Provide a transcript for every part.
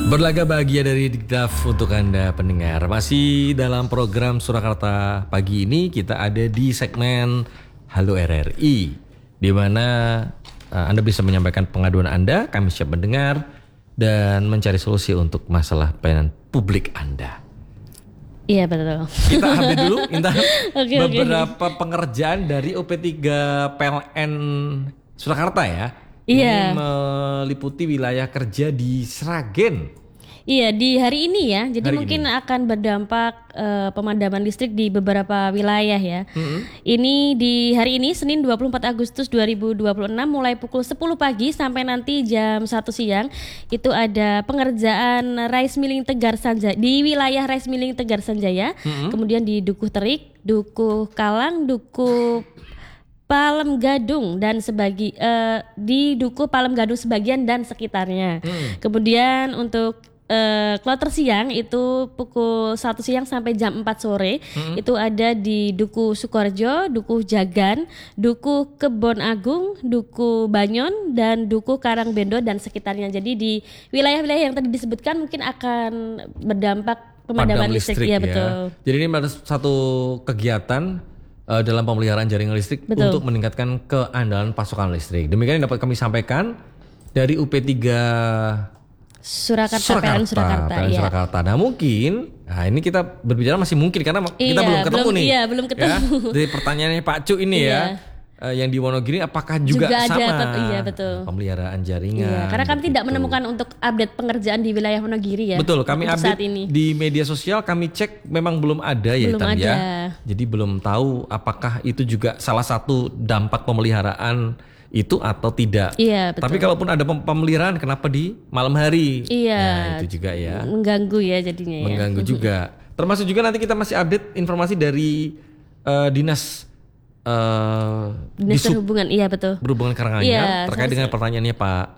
Berlaga bahagia dari Diktaf untuk Anda pendengar. Masih dalam program Surakarta pagi ini kita ada di segmen Halo RRI, di mana Anda bisa menyampaikan pengaduan Anda, kami siap mendengar dan mencari solusi untuk masalah pelayanan publik Anda. Iya betul. Kita update dulu Intan beberapa Okay. pengerjaan dari UP3 PLN Surakarta ya. Iya. Ini meliputi wilayah kerja di Sragen. Iya di hari ini ya, jadi Hari mungkin ini. akan berdampak pemadaman listrik di beberapa wilayah ya. Ini di hari ini Senin 24 Agustus 2026 mulai pukul 10 pagi sampai nanti jam 1 siang itu ada pengerjaan Rice Milling Tegar Sanjaya di wilayah Rice Milling Tegar Sanjaya, kemudian di Dukuh Terik, Dukuh Kalang, Dukuh Palem Gadung dan di Dukuh Palem Gadung sebagian dan sekitarnya. Kemudian untuk kloter siang itu pukul 1 siang sampai jam 4 sore itu ada di Dukuh Sukoharjo, Dukuh Jagan, Dukuh Kebon Agung, Dukuh Banyon dan Dukuh Karangbendo dan sekitarnya. Jadi di wilayah-wilayah yang tadi disebutkan mungkin akan berdampak pemadaman listrik ya, betul. Jadi ini ada satu kegiatan dalam pemeliharaan jaringan listrik. Betul. Untuk meningkatkan keandalan pasokan listrik. Demikian yang dapat kami sampaikan dari UP3 PLN Surakarta. Nah mungkin, ini kita berbicara masih mungkin karena kita belum ketemu nih. Iya, belum ketemu. Ya, dari pertanyaannya Pak Cu ini ya. Yang di Wonogiri apakah juga sama? Iya betul. Pemeliharaan jaringan. Iya, karena kami tidak menemukan untuk update pengerjaan di wilayah Wonogiri ya. Betul, kami update saat ini. Di media sosial kami cek memang belum ada ya, belum Tan, ada. ya. Jadi belum tahu apakah itu juga salah satu dampak pemeliharaan itu atau tidak. Iya, betul. Tapi kalaupun ada pemeliharaan kenapa di malam hari? Iya. Nah, itu juga ya. Mengganggu ya jadinya ya. Mengganggu juga. Termasuk juga nanti kita masih update informasi dari dinas Perhubungan, iya betul. Berhubungan Karanganyar terkait dengan pertanyaannya Pak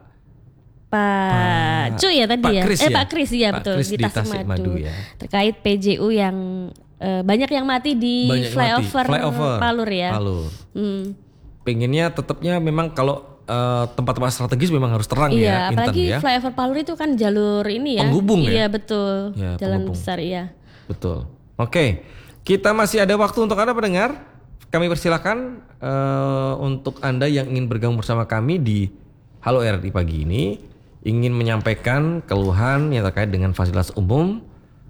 Cu ya tadi ya. Chris Pak Kris ya betul Chris di Tasikmadu ya. Terkait PJU yang banyak yang mati di flyover Palur ya. Palur. Pengennya tetapnya memang kalau tempat-tempat strategis memang harus terang ya. Apalagi ya. flyover Palur itu kan jalur ini ya. Penghubung ya. Iya betul. Ya, jalan besar ya. Betul. Oke, kita masih ada waktu untuk Anda pendengar. Kami persilakan untuk Anda yang ingin bergabung bersama kami di Halo RRI pagi ini, ingin menyampaikan keluhan yang terkait dengan fasilitas umum,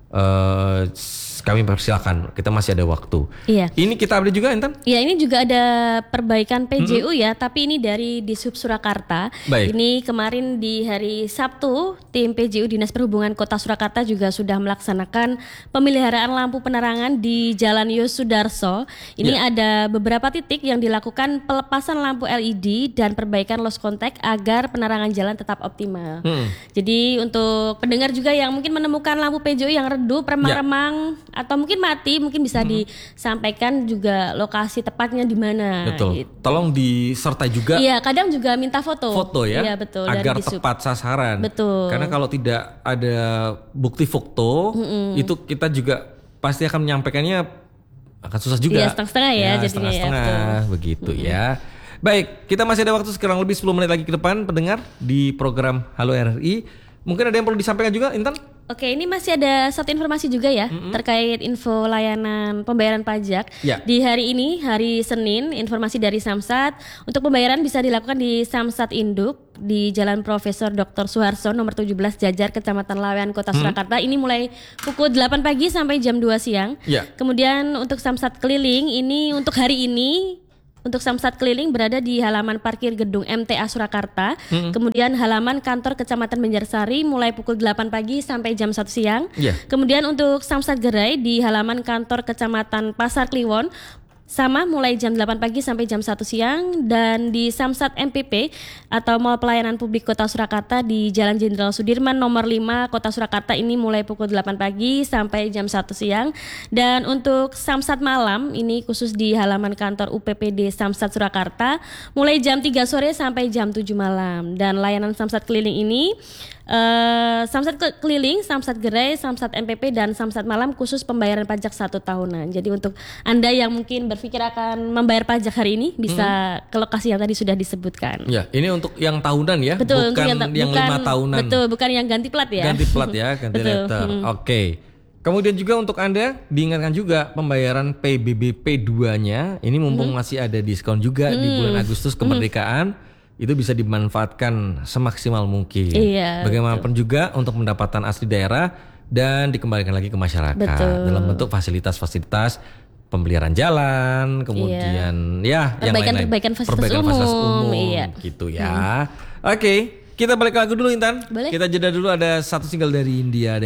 kami persilakan. Kita masih ada waktu. Iya. Ini kita update juga, Intan? Iya, ini juga ada perbaikan PJU ya, tapi ini dari Dishub Surakarta. Baik. Ini kemarin di hari Sabtu, tim PJU Dinas Perhubungan Kota Surakarta juga sudah melaksanakan pemeliharaan lampu penerangan di Jalan Yosudarso. Ini ada beberapa titik yang dilakukan pelepasan lampu LED dan perbaikan lost contact agar penerangan jalan tetap optimal. Jadi untuk pendengar juga yang mungkin menemukan lampu PJU yang redup, remang-remang atau mungkin mati, mungkin bisa disampaikan juga lokasi tepatnya di mana. Betul. Gitu. Tolong disertai juga. Iya, kadang juga minta foto. Foto ya. Iya, betul. Agar dari tepat sasaran. Betul. Karena kalau tidak ada bukti foto, itu kita juga pasti akan menyampaikannya akan susah juga. Iya, setengah-setengah ya jadinya setengah-setengah, begitu ya. Baik, kita masih ada waktu sekarang lebih 10 menit lagi ke depan pendengar di program Halo RRI. Mungkin ada yang perlu disampaikan juga, Intan? Oke, ini masih ada satu informasi juga ya terkait info layanan pembayaran pajak. Di hari ini, hari Senin, informasi dari Samsat untuk pembayaran bisa dilakukan di Samsat Induk di Jalan Profesor Dr. Suharto nomor 17 Jajar Kecamatan Lawean Kota Surakarta. Ini mulai pukul 8 pagi sampai jam 2 siang. Kemudian untuk Samsat keliling ini untuk hari ini untuk Samsat keliling berada di halaman parkir gedung MTA Surakarta, kemudian halaman kantor Kecamatan Banjarsari mulai pukul 8 pagi sampai jam 1 siang. Kemudian untuk Samsat Gerai di halaman kantor Kecamatan Pasar Kliwon sama mulai jam 8 pagi sampai jam 1 siang, dan di Samsat MPP atau Mall Pelayanan Publik Kota Surakarta di Jalan Jenderal Sudirman nomor 5 Kota Surakarta ini mulai pukul 8 pagi sampai jam 1 siang. Dan untuk Samsat malam ini khusus di halaman kantor UPPD Samsat Surakarta mulai jam 3 sore sampai jam 7 malam. Dan layanan Samsat keliling ini Samsat keliling, Samsat gerai, Samsat MPP dan Samsat malam khusus pembayaran pajak 1 tahunan. Jadi untuk Anda yang mungkin berpikir akan membayar pajak hari ini bisa ke lokasi yang tadi sudah disebutkan. Ya, ini untuk yang tahunan ya, betul, bukan yang 5 tahunan. Betul, bukan yang ganti plat ya. Ganti plat ya, ganti letter. Oke. Kemudian juga untuk Anda diingatkan juga pembayaran PBBP 2-nya ini mumpung masih ada diskon juga di bulan Agustus kemerdekaan itu bisa dimanfaatkan semaksimal mungkin. Iya, bagaimanapun juga untuk pendapatan asli daerah dan dikembalikan lagi ke masyarakat dalam bentuk fasilitas-fasilitas pemeliharaan jalan, kemudian ya yang lain-lain. Perbaikan fasilitas umum. Iya. Gitu ya. Oke, kita balik lagu dulu Intan. Boleh. Kita jeda dulu, ada satu single dari India.